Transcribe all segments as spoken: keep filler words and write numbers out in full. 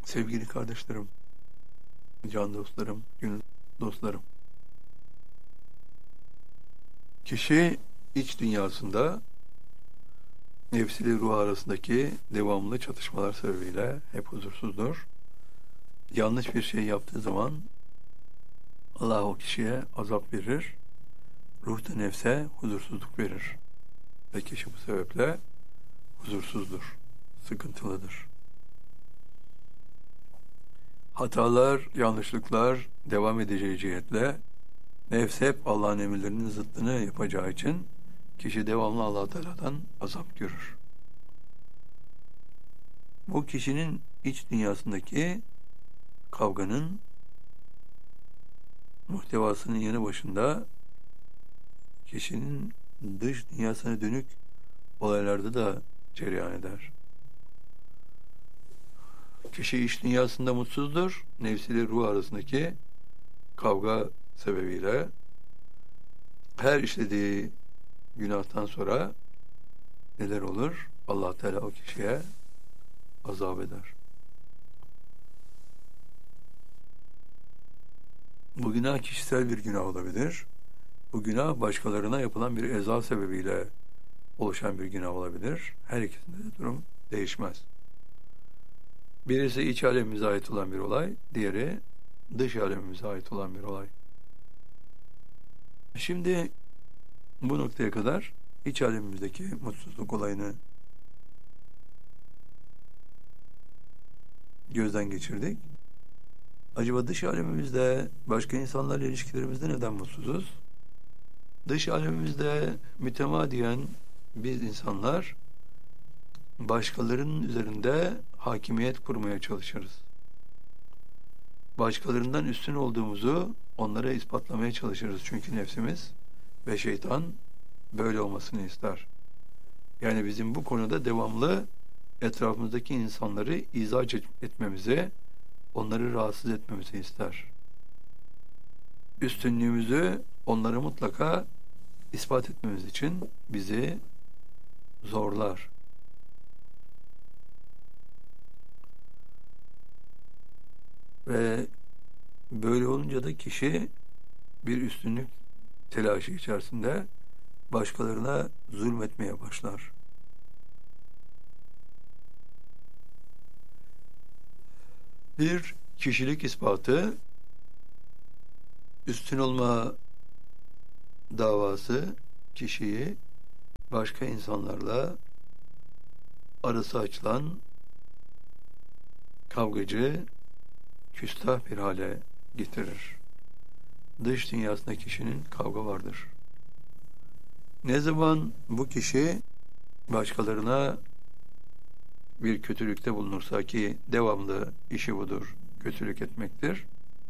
Sevgili kardeşlerim, can dostlarım, gönül dostlarım. Kişi iç dünyasında nefsiyle ruh arasındaki devamlı çatışmalar sebebiyle hep huzursuzdur. Yanlış bir şey yaptığı zaman Allah o kişiye azap verir, ruh da nefse huzursuzluk verir. Ve kişi bu sebeple huzursuzdur, sıkıntılıdır. Hatalar, yanlışlıklar devam edeceği cihetle nefs hep Allah'ın emirlerinin zıttını yapacağı için kişi devamlı Allah Teala'dan azap görür. Bu kişinin iç dünyasındaki kavganın muhtevasının yanı başında kişinin dış dünyasına dönük olaylarda da cereyan eder. Kişi iç dünyasında mutsuzdur. Nefsiyle ruh arasındaki kavga sebebiyle her işlediği günahtan sonra neler olur? Allah Teala o kişiye azap eder. Bu günah kişisel bir günah olabilir. Bu günah başkalarına yapılan bir eza sebebiyle oluşan bir günah olabilir. Her ikisinde de durum değişmez. Birisi iç alemimize ait olan bir olay, diğeri dış alemimize ait olan bir olay. Şimdi bu noktaya kadar iç alemimizdeki mutsuzluk olayını gözden geçirdik. Acaba dış alemimizde, başka insanlarla ilişkilerimizde neden mutsuzuz? Dış alemimizde mütemadiyen biz insanlar başkalarının üzerinde hakimiyet kurmaya çalışırız. Başkalarından üstün olduğumuzu onlara ispatlamaya çalışırız. Çünkü nefsimiz ve şeytan böyle olmasını ister. Yani bizim bu konuda devamlı etrafımızdaki insanları izah etmemizi, onları rahatsız etmemizi ister. Üstünlüğümüzü onlara mutlaka ispat etmemiz için bizi zorlar. Ve böyle olunca da kişi bir üstünlük telaşı içerisinde başkalarına zulmetmeye başlar. Bir kişilik ispatı, üstün olma davası kişiyi başka insanlarla arası açılan kavgacı, küstah bir hale getirir. Dış dünyasında kişinin kavga vardır. Ne zaman bu kişi başkalarına bir kötülükte bulunursa, ki devamlı işi budur, kötülük etmektir.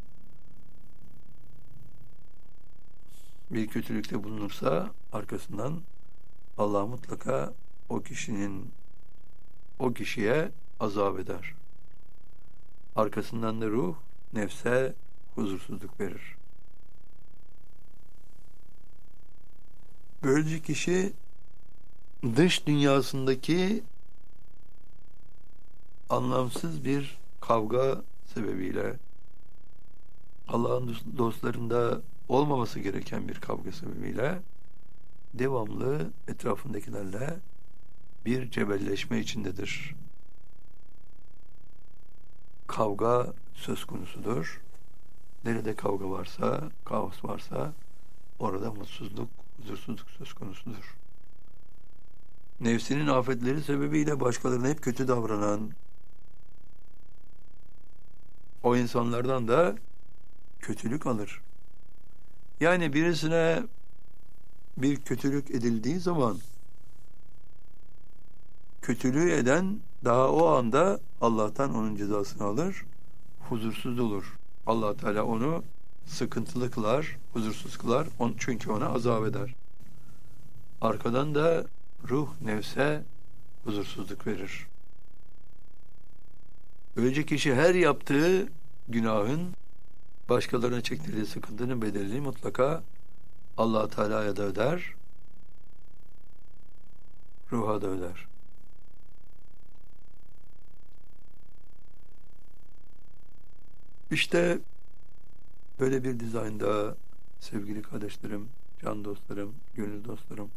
Bir kötülükte bulunursa arkasından Allah mutlaka o kişinin o kişiye azap eder. Arkasından da ruh nefse huzursuzluk verir. Böylece kişi dış dünyasındaki anlamsız bir kavga sebebiyle, Allah'ın dostlarında olmaması gereken bir kavga sebebiyle devamlı etrafındakilerle bir cebelleşme içindedir. Kavga söz konusudur. Nerede kavga varsa, kaos varsa orada mutsuzluk, huzursuzluk söz konusudur. Nefsinin afetleri sebebiyle başkalarına hep kötü davranan o insanlardan da kötülük alır. Yani birisine bir kötülük edildiği zaman kötülüğü eden daha o anda Allah'tan onun cezasını alır, huzursuz olur. Allah Teala onu sıkıntılı kılar, huzursuz kılar. Çünkü ona azap eder. Arkadan da ruh nefse huzursuzluk verir. Böylece kişi her yaptığı günahın, başkalarına çektirdiği sıkıntının bedelini mutlaka Allah Teala'ya da öder, ruha da öder. İşte böyle bir dizaynda sevgili kardeşlerim, can dostlarım, gönül dostlarım,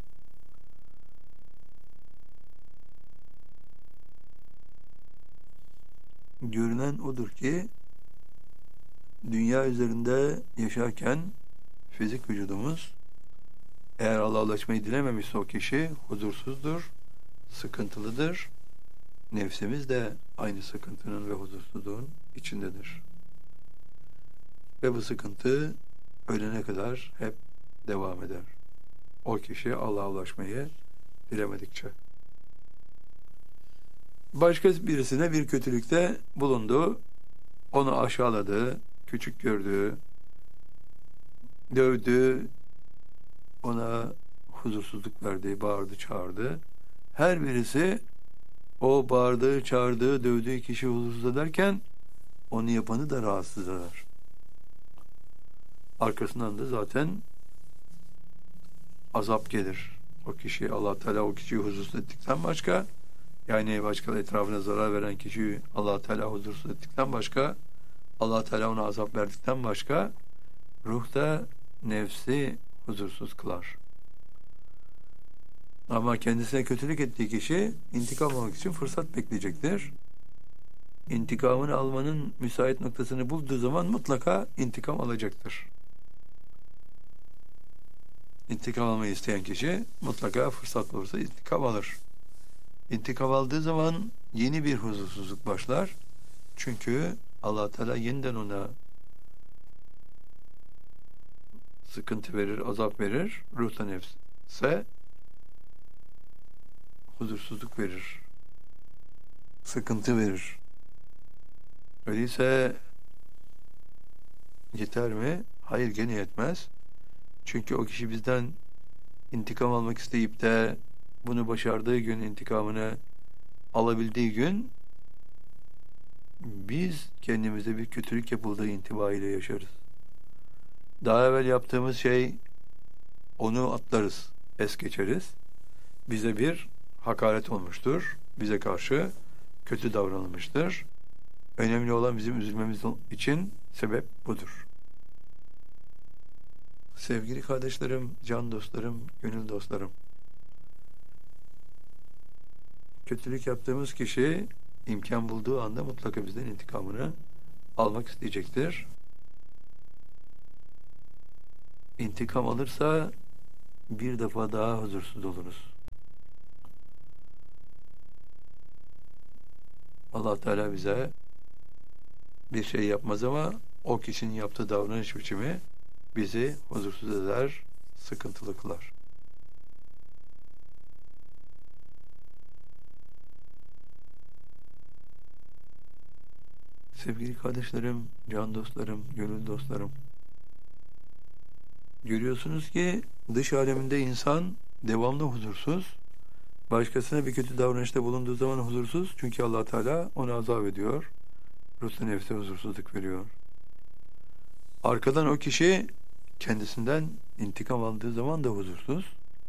görünen odur ki dünya üzerinde yaşarken fizik vücudumuz eğer Allah'a ulaşmayı dilememişse o kişi huzursuzdur, sıkıntılıdır. Nefsimiz de aynı sıkıntının ve huzursuzluğun içindedir. Ve bu sıkıntı ölene kadar hep devam eder. O kişi Allah'a ulaşmayı dilemedikçe. Başka birisine bir kötülükte bulundu, onu aşağıladı, küçük gördü, dövdü, ona huzursuzluk verdi, bağırdı, çağırdı. Her birisi o bağırdığı, çağırdığı, dövdüğü kişi huzursuz ederken onu yapanı da rahatsız eder. Arkasından da zaten azap gelir. O kişi, Allah Teala o kişiyi huzursuz ettikten başka, yani başka etrafına zarar veren kişiyi Allah Teala huzursuz ettikten başka, Allah Teala ona azap verdikten başka, ruh da nefsi huzursuz kılar. Ama kendisine kötülük ettiği kişi intikam almak için fırsat bekleyecektir. İntikamını almanın müsait noktasını bulduğu zaman mutlaka intikam alacaktır. İntikam almayı isteyen kişi mutlaka fırsat bulursa intikam alır. İntikam aldığı zaman yeni bir huzursuzluk başlar. Çünkü Allah Teala yeniden ona sıkıntı verir, azap verir. Ruhta nefse huzursuzluk verir. Sıkıntı verir. Öyleyse yeter mi? Hayır, gene yetmez. Çünkü o kişi bizden intikam almak isteyip de bunu başardığı gün, intikamını alabildiği gün biz kendimize bir kötülük yapıldığı intibayıyla yaşarız. Daha evvel yaptığımız şey, onu atlarız, es geçeriz. Bize bir hakaret olmuştur. Bize karşı kötü davranılmıştır. Önemli olan bizim üzülmemiz için sebep budur. Sevgili kardeşlerim, can dostlarım, gönül dostlarım. Kötülük yaptığımız kişi imkan bulduğu anda mutlaka bizden intikamını almak isteyecektir. İntikam alırsa bir defa daha huzursuz oluruz. Allah Teala bize bir şey yapmaz ama o kişinin yaptığı davranış biçimi bizi huzursuz eder, sıkıntılı kılar. Sevgili kardeşlerim, can dostlarım, gönül dostlarım, görüyorsunuz ki dış aleminde insan devamlı huzursuz, başkasına bir kötü davranışta bulunduğu zaman huzursuz, çünkü Allah Teala onu azap ediyor, ruhsa nefse huzursuzluk veriyor. Arkadan o kişi kendisinden intikam aldığı zaman da huzursuz.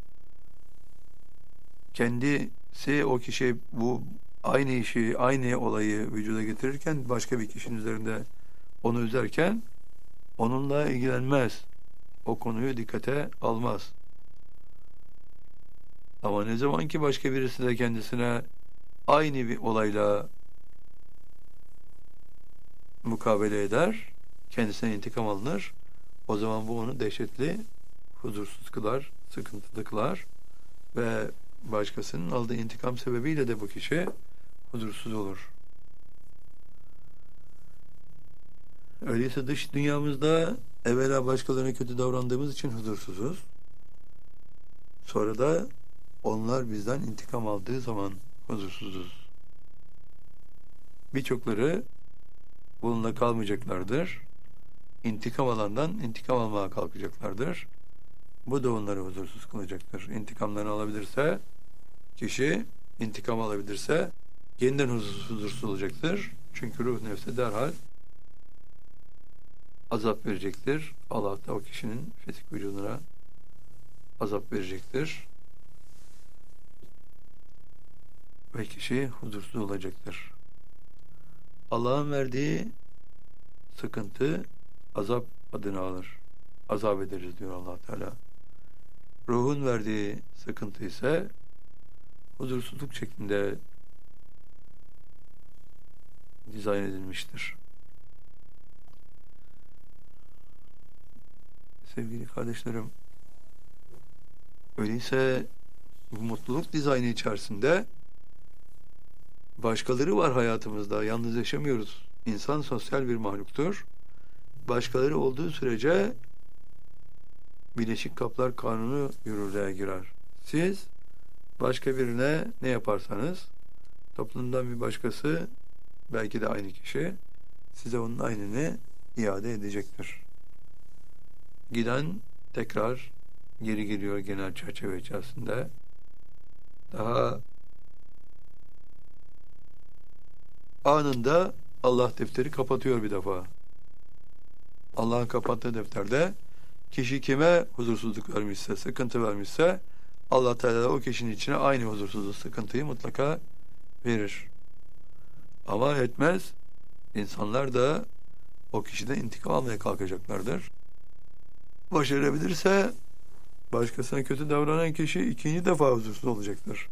Kendisi o kişi bu aynı işi, aynı olayı vücuda getirirken başka bir kişinin üzerinde onu üzerken onunla ilgilenmez. O konuyu dikkate almaz. Ama ne zaman ki başka birisi de kendisine aynı bir olayla mukabele eder, kendisine intikam alınır, o zaman bu onu dehşetli, huzursuz kılar, sıkıntılı kılar ve başkasının aldığı intikam sebebiyle de bu kişi huzursuz olur. Öyleyse dış dünyamızda evvela başkalarına kötü davrandığımız için huzursuzuz. Sonra da onlar bizden intikam aldığı zaman huzursuzuz. Birçokları bununla kalmayacaklardır. İntikam alandan intikam almaya kalkacaklardır. Bu da onları huzursuz kılacaktır. İntikamlarını alabilirse, kişi intikam alabilirse yeniden huzursuz, huzursuz olacaktır. Çünkü ruh nefse derhal azap verecektir. Allah da o kişinin fizik vücuduna azap verecektir. Ve kişi huzursuz olacaktır. Allah'ın verdiği sıkıntı azap adını alır. Azap ederiz diyor Allah Teala. Ruhun verdiği sıkıntı ise huzursuzluk şeklinde dizayn edilmiştir. Sevgili kardeşlerim, öyleyse bu mutluluk dizaynı içerisinde başkaları var hayatımızda. Yalnız yaşamıyoruz. İnsan sosyal bir mahluktur. Başkaları olduğu sürece Birleşik Kaplar Kanunu yürürlüğe girer. Siz başka birine ne yaparsanız toplumdan bir başkası, belki de aynı kişi, size onun aynını iade edecektir. Giden tekrar geri geliyor genel çerçeve içerisinde. Daha anında Allah defteri kapatıyor bir defa. Allah'ın kapattığı defterde kişi kime huzursuzluk vermişse, sıkıntı vermişse Allah Teala o kişinin içine aynı huzursuzluk, sıkıntıyı mutlaka verir. Ama etmez. İnsanlar da o kişiden intikam almaya kalkacaklardır. Başarabilirse başkasına kötü davranan kişi ikinci defa huzursuz olacaktır.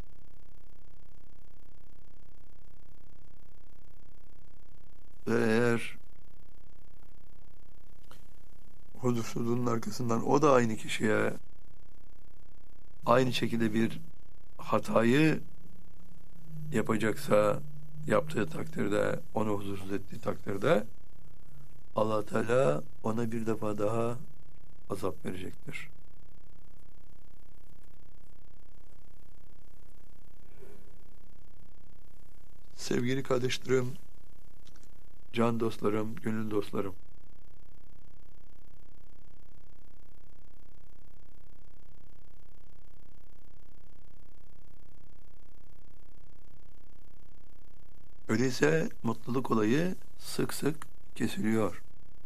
Ve eğer huzursuzluğun arkasından o da aynı kişiye aynı şekilde bir hatayı yapacaksa, yaptığı takdirde, onu huzursuz ettiği takdirde Allah Teala ona bir defa daha azap verecektir. Sevgili kardeşlerim, can dostlarım, gönül dostlarım, öyleyse mutluluk olayı sık sık kesiliyor.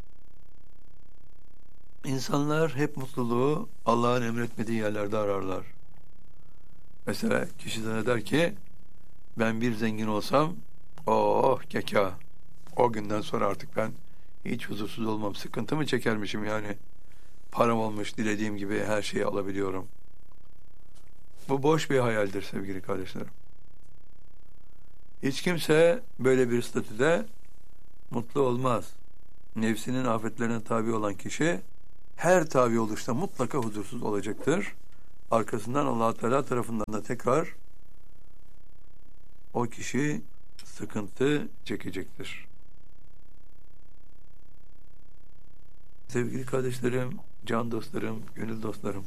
İnsanlar hep mutluluğu Allah'ın emretmediği yerlerde ararlar. Mesela kişi zanneder ki ben bir zengin olsam oh keka, o günden sonra artık ben hiç huzursuz olmam, sıkıntı mı çekermişim yani, param olmuş, dilediğim gibi her şeyi alabiliyorum. Bu boş bir hayaldir sevgili kardeşlerim. Hiç kimse böyle bir statüde mutlu olmaz. Nefsinin afetlerine tabi olan kişi her tabi oluşta mutlaka huzursuz olacaktır. Arkasından Allah Teala tarafından da tekrar o kişi sıkıntı çekecektir. Sevgili kardeşlerim, can dostlarım, gönül dostlarım,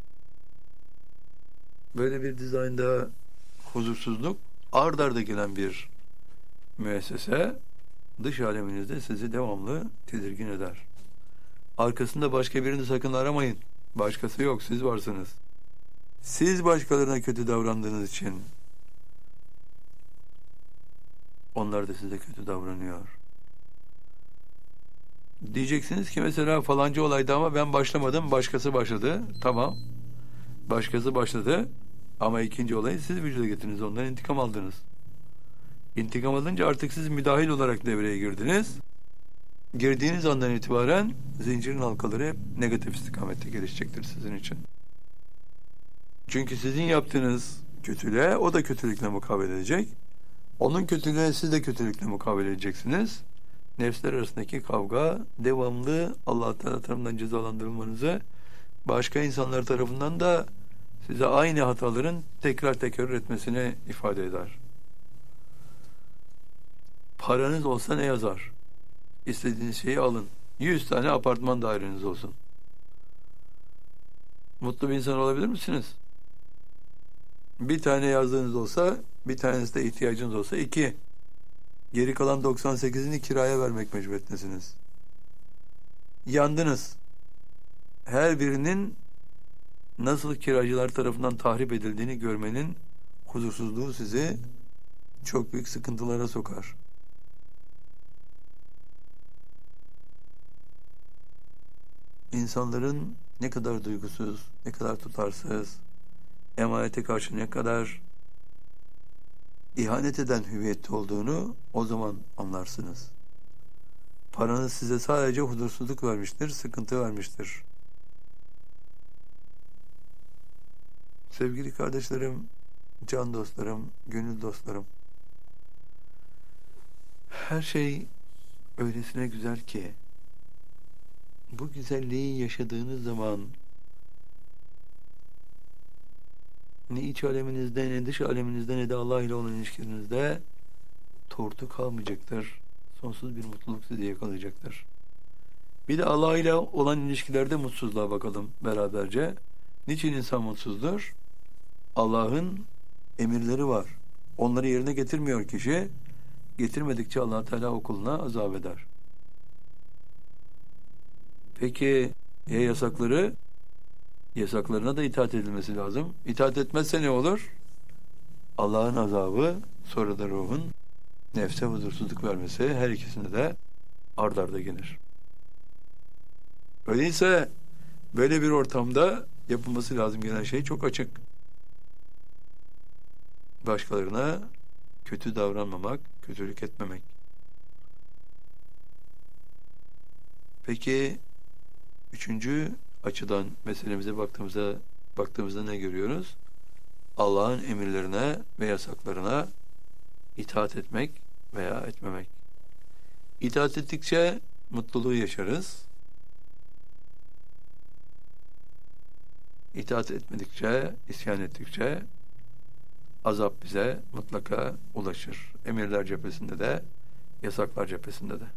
böyle bir dizaynda huzursuzluk ard arda gelen bir müessese dış aleminizde sizi devamlı tedirgin eder. Arkasında başka birini sakın aramayın. Başkası yok, siz varsınız. Siz başkalarına kötü davrandığınız için onlar da size kötü davranıyor. Diyeceksiniz ki mesela falanca olaydı ama ben başlamadım, başkası başladı. Tamam, başkası başladı ama ikinci olayı siz vücuda getirdiniz, ondan intikam aldınız. İntikam alınca artık siz müdahil olarak devreye girdiniz. Girdiğiniz andan itibaren zincirin halkaları hep negatif istikamette gelişecektir sizin için. Çünkü sizin yaptığınız kötülüğe o da kötülükle mukabele edecek. Onun kötülüğe siz de kötülükle mukabele edeceksiniz. Nefsler arasındaki kavga devamlı Allah Teala tarafından cezalandırılmanızı, başka insanlar tarafından da size aynı hataların tekrar tekrar etmesini ifade eder. Paranız olsa ne yazar? İstediğiniz şeyi alın. Yüz tane apartman daireniz olsun. Mutlu bir insan olabilir misiniz? Bir tane yazdığınız olsa, bir tanesi de ihtiyacınız olsa iki. Geri kalan doksan sekizini kiraya vermek mecburiyetindesiniz. Yandınız. Her birinin nasıl kiracılar tarafından tahrip edildiğini görmenin huzursuzluğu sizi çok büyük sıkıntılara sokar. İnsanların ne kadar duygusuz, ne kadar tutarsız, emanete karşı ne kadar ihanet eden hüviyette olduğunu o zaman anlarsınız. Paranız size sadece huzursuzluk vermiştir, sıkıntı vermiştir. Sevgili kardeşlerim, can dostlarım, gönül dostlarım, her şey öylesine güzel ki, bu güzelliği yaşadığınız zaman ne iç aleminizde, ne dış aleminizde, ne de Allah ile olan ilişkinizde tortu kalmayacaktır. Sonsuz bir mutluluk sizi yakalayacaktır. Bir de Allah ile olan ilişkilerde mutsuzluğa bakalım beraberce. Niçin insan mutsuzdur? Allah'ın emirleri var. Onları yerine getirmiyor kişi. Getirmedikçe Allah Teala o kuluna azap eder. Peki ya yasakları? Yasaklarına da itaat edilmesi lazım. İtaat etmezse ne olur? Allah'ın azabı, sonra da ruhun nefse huzursuzluk vermesi, her ikisinde de ard arda gelir. Öyleyse böyle bir ortamda yapılması lazım gelen şey çok açık. Başkalarına kötü davranmamak, kötülük etmemek. Peki üçüncü açıdan meselemize baktığımızda baktığımızda ne görüyoruz? Allah'ın emirlerine ve yasaklarına itaat etmek veya etmemek. İtaat ettikçe mutluluğu yaşarız. İtaat etmedikçe, isyan ettikçe azap bize mutlaka ulaşır. Emirler cephesinde de, yasaklar cephesinde de.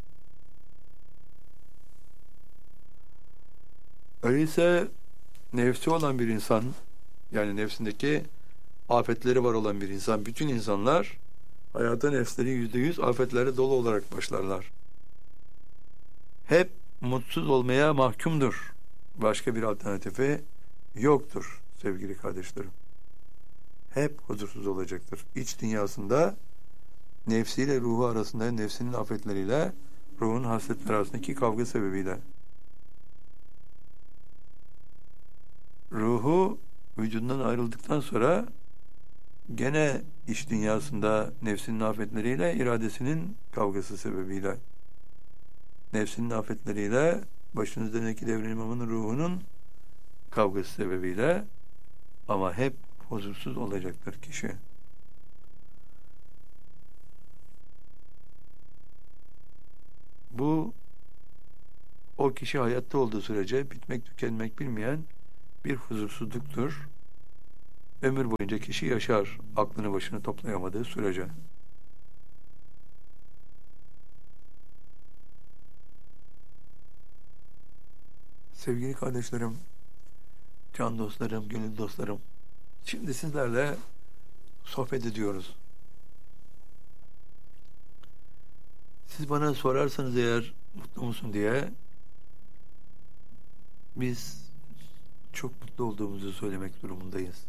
Öyleyse nefsi olan bir insan, yani nefsindeki afetleri var olan bir insan, bütün insanlar hayata nefsleri yüzde yüz afetlerle dolu olarak başlarlar. Hep mutsuz olmaya mahkumdur. Başka bir alternatifi yoktur sevgili kardeşlerim. Hep huzursuz olacaktır. İç dünyasında nefsiyle ruhu arasında, nefsinin afetleriyle ruhun hasletleri arasındaki kavga sebebiyle. Ruhu vücudundan ayrıldıktan sonra gene iç dünyasında nefsinin afetleriyle iradesinin kavgası sebebiyle, nefsinin afetleriyle başın üzerindeki devrin imamının ruhunun kavgası sebebiyle, ama hep huzursuz olacaktır kişi. Bu o kişi hayatta olduğu sürece bitmek tükenmek bilmeyen bir huzursuzluktur. Ömür boyunca kişi yaşar aklını başını toplayamadığı sürece. Sevgili kardeşlerim, can dostlarım, gönül dostlarım, şimdi sizlerle sohbet ediyoruz. Siz bana sorarsanız eğer mutlu musun diye, biz çok mutlu olduğumuzu söylemek durumundayız.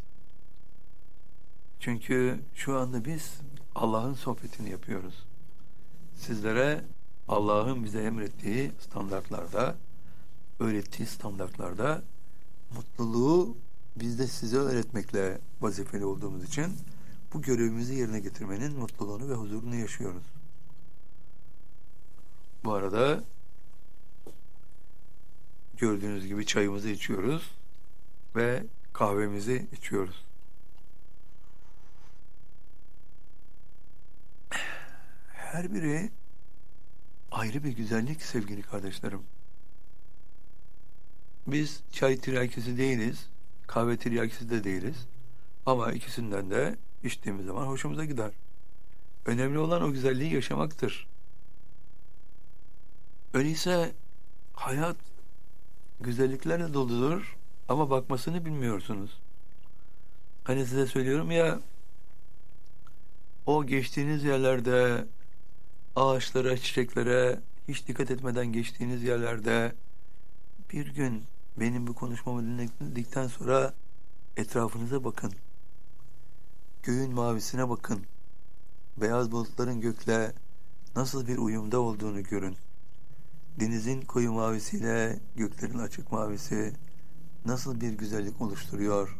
Çünkü şu anda biz Allah'ın sohbetini yapıyoruz. Sizlere Allah'ın bize emrettiği standartlarda, öğrettiği standartlarda mutluluğu biz de size öğretmekle vazifeli olduğumuz için bu görevimizi yerine getirmenin mutluluğunu ve huzurunu yaşıyoruz. Bu arada gördüğünüz gibi çayımızı içiyoruz ve kahvemizi içiyoruz. Her biri ayrı bir güzellik sevgili kardeşlerim. Biz çay tiryakisi değiliz, kahve tiryakisi de değiliz. Ama ikisinden de içtiğimiz zaman hoşumuza gider. Önemli olan o güzelliği yaşamaktır. Öyleyse hayat güzelliklerle doludur ama bakmasını bilmiyorsunuz. Hani size söylüyorum ya, o geçtiğiniz yerlerde, ağaçlara, çiçeklere hiç dikkat etmeden geçtiğiniz yerlerde bir gün benim bu konuşmamı dinledikten sonra etrafınıza bakın. Göğün mavisine bakın. Beyaz bulutların gökle nasıl bir uyumda olduğunu görün. Denizin koyu mavisiyle göklerin açık mavisi nasıl bir güzellik oluşturuyor.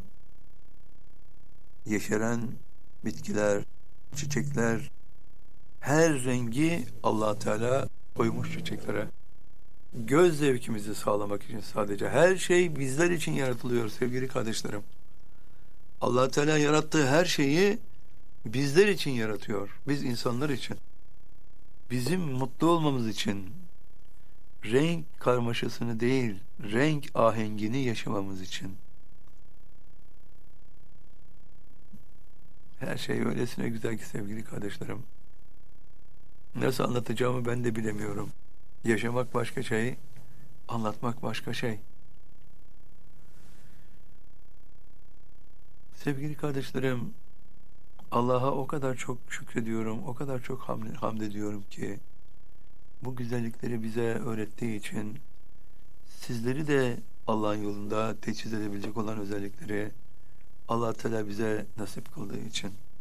Yeşeren bitkiler, çiçekler, her rengi Allah Teala koymuş çiçeklere. Göz zevkimizi sağlamak için sadece. Her şey bizler için yaratılıyor sevgili kardeşlerim. Allah Teala yarattığı her şeyi bizler için yaratıyor. Biz insanlar için. Bizim mutlu olmamız için, renk karmaşasını değil, renk ahengini yaşamamız için. Her şey öylesine güzel ki sevgili kardeşlerim. Nasıl anlatacağımı ben de bilemiyorum. Yaşamak başka şey, anlatmak başka şey. Sevgili kardeşlerim, Allah'a o kadar çok şükrediyorum, o kadar çok hamd, hamd ediyorum ki bu güzellikleri bize öğrettiği için sizleri de Allah'ın yolunda teçhiz edebilecek olan özellikleri Allah Teala bize nasip kıldığı için